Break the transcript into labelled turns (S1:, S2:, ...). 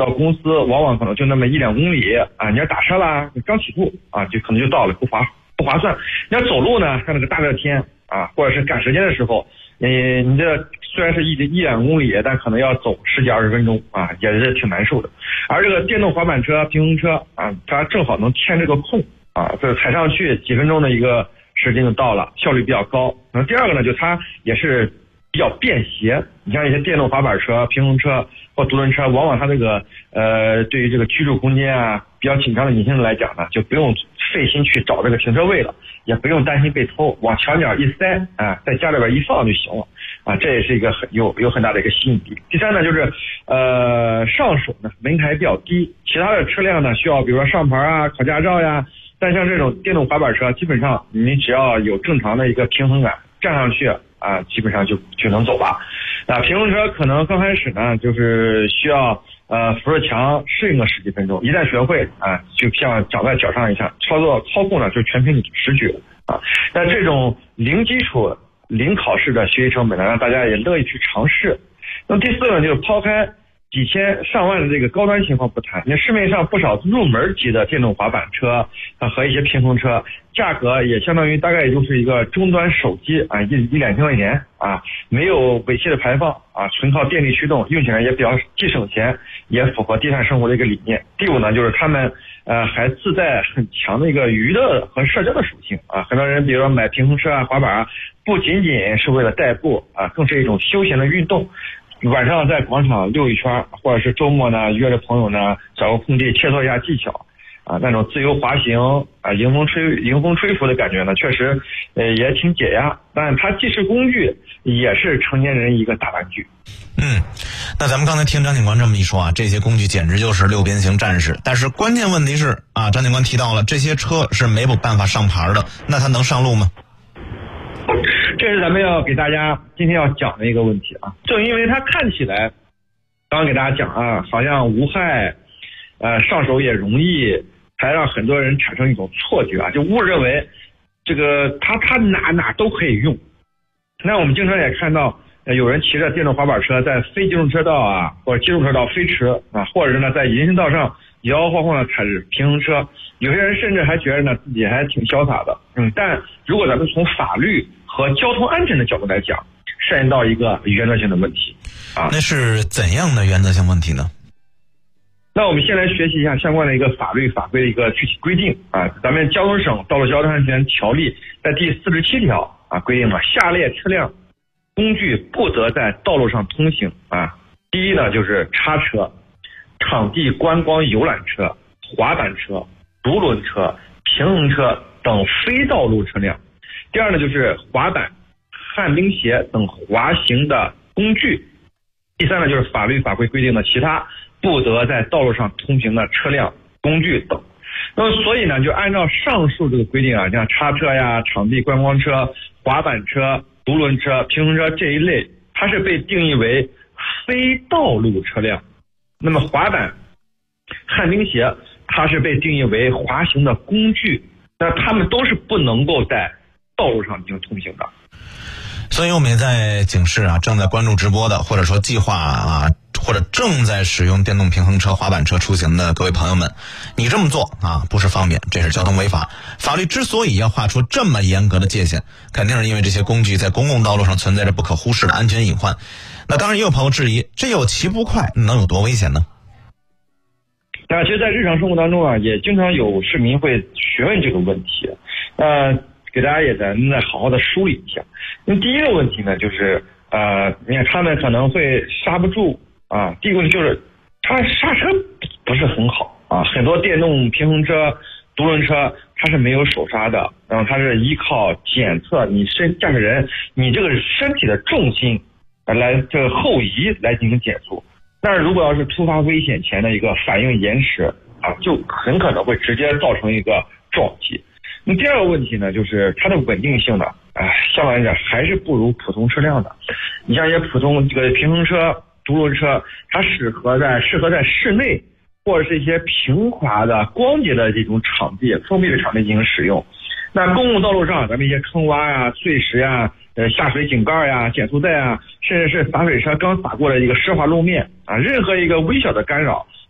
S1: 到公司往往可能就那么1-2公里啊，你要打车啦，你刚起步啊，就可能就到了，不划算。你要走路呢，像那个大热天啊，或者是赶时间的时候，你这虽然是1-2公里，但可能要走10几20分钟啊，也是挺难受的。而这个电动滑板车、平衡车啊，它正好能填这个空啊，这踩上去几分钟的一个时间就到了，效率比较高。那第二个呢，就它也是比较便携。你像一些电动滑板车、平衡车或独轮车，往往它这个对于这个居住空间啊比较紧张的年轻人来讲呢，就不用费心去找这个停车位了，也不用担心被偷，往墙角一塞啊，在家里边一放就行了啊，这也是一个有很大的一个吸引力。第三呢，就是上手呢门槛比较低，其他的车辆呢需要比如说上牌啊、考驾照呀，但像这种电动滑板车，基本上你只要有正常的一个平衡感，站上去啊，基本上就能走了。啊，平衡车可能刚开始呢，就是需要扶着墙适应个10几分钟，一旦学会啊，就像长在脚上一样，操控呢就全凭你直觉啊。但这种零基础、零考试的学习成本呢，让大家也乐意去尝试。那么第四呢，就是抛开几千上万的这个高端情况不谈，那市面上不少入门级的电动滑板车和一些平衡车，价格也相当于大概也就是一个中端手机啊，1-2千块钱啊，没有尾气的排放啊，纯靠电力驱动，用起来也比较既省钱，也符合低碳生活的一个理念。第五呢，就是他们还自带很强的一个娱乐和社交的属性啊，很多人比如说买平衡车啊、滑板啊，不仅仅是为了代步啊，更是一种休闲的运动。晚上在广场溜一圈，或者是周末呢约着朋友呢找个空地切磋一下技巧啊，那种自由滑行啊，迎风吹拂的感觉呢，确实也挺解压。但它既是工具，也是成年人一个大玩具。
S2: 那咱们刚才听张警官这么一说啊，这些工具简直就是六边形战士。但是关键问题是啊，张警官提到了这些车是没有办法上牌的，那它能上路吗？
S1: 这是咱们要给大家今天要讲的一个问题啊，正因为它看起来，刚刚给大家讲啊，好像无害，上手也容易，才让很多人产生一种错觉啊，就误认为这个它哪都可以用。那我们经常也看到有人骑着电动滑板车在非机动车道啊或者机动车道飞驰啊，或者是呢在人行道上摇摇晃晃的踩着平衡车，有些人甚至还觉得呢自己还挺潇洒的。但如果咱们从法律和交通安全的角度来讲，涉及到一个原则性的问题啊。
S2: 那是怎样的原则性问题呢？
S1: 那我们先来学习一下相关的一个法律法规的一个具体规定啊。咱们江苏省道路交通安全条例在第47条啊规定了下列车辆工具不得在道路上通行啊。第一呢就是叉车、场地观光游览车、滑板车、独轮车、平衡车等非道路车辆。第二呢就是滑板、旱冰鞋等滑行的工具。第三呢就是法律法规规定的其他不得在道路上通行的车辆、工具等。那么所以呢，就按照上述这个规定啊，像叉车呀、场地观光车、滑板车、独轮车、平衡车这一类，它是被定义为非道路车辆。那么滑板、旱冰鞋，它是被定义为滑行的工具，那它们都是不能够在道路上进行通行的。
S2: 所以我们也在警示啊，正在关注直播的，或者说计划啊，或者正在使用电动平衡车、滑板车出行的各位朋友们，你这么做啊，不是方便，这是交通违法。法律之所以要划出这么严格的界限，肯定是因为这些工具在公共道路上存在着不可忽视的安全隐患。那当然也有朋友质疑，这有骑不快，能有多危险呢？
S1: 那其实在日常生活当中啊，也经常有市民会询问这个问题，给大家也再好好的梳理一下。那第一个问题呢，就是你看他们可能会刹不住啊。第一个问题就是它刹车不是很好啊，很多电动平衡车、独轮车它是没有手刹的，然后它是依靠检测你驾驶人你这个身体的重心来这个后移来进行减速。但是如果要是突发危险前的一个反应延迟啊，就很可能会直接造成一个撞击。那第二个问题呢，就是它的稳定性呢，相对来讲还是不如普通车辆的。你像一些普通这个平衡车、独轮车，它适合在室内或者是一些平滑的光洁的这种场地、封闭的场地进行使用。那公共道路上，咱们一些坑洼呀、碎石呀、下水井盖呀、减速带啊，甚至是洒水车刚洒过的一个湿滑路面啊，任何一个微小的干扰